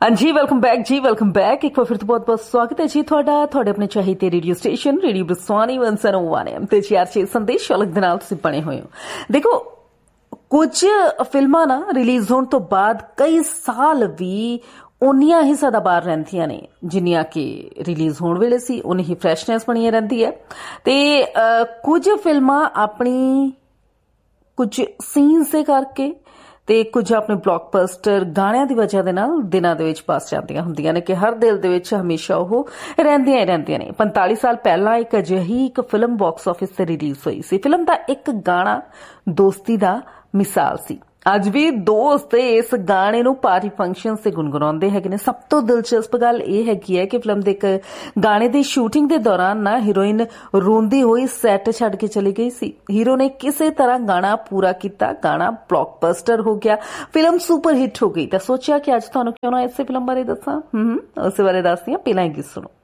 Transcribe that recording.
हाँ जी, welcome back जी, welcome back. एक बार फिर तो बहुत बहुत स्वागत है जी ਤੁਹਾਡੇ ਆਪਣੇ ਚਾਹੀਦੇ ਰੇਡੀਓ ਸਟੇਸ਼ਨ ਰੇਡੀਓ ਬਸਵਾਨੀ 101 ਐਮ ਤੇ ਜੀ ਆਰਚੇ ਸੰਦੇਸ਼ ਸ਼ੌਲਕ ਦੇ ਨਾਲ ਤੁਸੀਂ ਬਣੇ ਹੋਏ ਹੋ। ਦੇਖੋ, ਕੁਝ ਫਿਲਮਾਂ ਨਾ ਰਿਲੀਜ਼ ਹੋਣ ਤੋਂ ਬਾਅਦ ਕਈ ਸਾਲ ਵੀ ਉਨੀਆਂ ਹੀ ਸਦਾਬਹਾਰ ਰਹਿੰਦੀਆਂ ਨੇ ਜਿੰਨੀਆਂ ਕਿ ਰਿਲੀਜ਼ ਹੋਣ ਵੇਲੇ ਸੀ, ਉਨੀ ਹੀ ਫਰੈਸ਼ਨੈਸ ਬਣੀ ਰਹਿੰਦੀ ਹੈ। ਤੇ ਕੁਝ ਫਿਲਮਾਂ ਆਪਣੀ ਕੁਝ ਸੀਨਸ ਦੇ ਕਰਕੇ ਤੇ ਕੁਝ ਆਪਣੇ ਬਲੌਕਬਸਟਰ ਗਾਣਿਆਂ ਦੀ ਵਜ੍ਹਾ ਦੇ ਨਾਲ ਦਿਨਾਂ ਦੇ ਵਿੱਚ ਪਾਸ ਜਾਂਦੀਆਂ ਹੁੰਦੀਆਂ ਨੇ ਕਿ ਹਰ ਦਿਲ ਦੇ ਵਿੱਚ ਹਮੇਸ਼ਾ ਉਹ ਰਹਿੰਦੀਆਂ ਹੀ ਰਹਿੰਦੀਆਂ ਨੇ। 45 ਸਾਲ ਪਹਿਲਾਂ ਇੱਕ ਅਜਿਹੀ ਇੱਕ ਫਿਲਮ ਬਾਕਸ ਆਫਿਸ ਤੇ ਰਿਲੀਜ਼ ਹੋਈ ਸੀ। ਫਿਲਮ ਦਾ ਇੱਕ ਗਾਣਾ ਦੋਸਤੀ ਦਾ ਮਿਸਾਲ ਸੀ। ਅੱਜ ਵੀ ਦੋਸਤ ਇਸ ਗਾਣੇ ਨੂੰ ਪਾਰਟੀ ਫੰਕਸ਼ਨ ਤੇ ਗੁੰਗਣਾਉਂਦੇ ਹੈਗੇ ਨੇ। ਸਭ ਤੋਂ ਦਿਲਚਸਪ ਗੱਲ ਇਹ ਹੈਗੀ ਹੈ ਕਿ ਫਿਲਮ ਦੇ ਇੱਕ ਗਾਣੇ ਦੀ ਸ਼ੂਟਿੰਗ ਦੇ ਦੌਰਾਨ ਨਾ ਹੀਰੋਇਨ ਰੋਂਦੀ ਹੋਈ ਸੈੱਟ ਛੱਡ ਕੇ ਚਲੀ ਗਈ ਸੀ। ਹੀਰੋ ਨੇ ਕਿਸੇ ਤਰ੍ਹਾਂ ਗਾਣਾ ਪੂਰਾ ਕੀਤਾ, ਗਾਣਾ ਬਲੌਕਬਸਟਰ ਹੋ ਗਿਆ, ਫਿਲਮ ਸੁਪਰ ਹਿੱਟ ਹੋ ਗਈ। ਤਾਂ ਸੋਚਿਆ ਕਿ ਅੱਜ ਤੁਹਾਨੂੰ ਕਿਉਂ ਨਾ ਇਸੇ ਫਿਲਮ ਬਾਰੇ ਦੱਸਾਂ। ਉਸੇ ਬਾਰੇ ਦੱਸਦੀ ਹਾਂ, ਪਹਿਲਾਂ ਹੀ ਸੁਣੋ।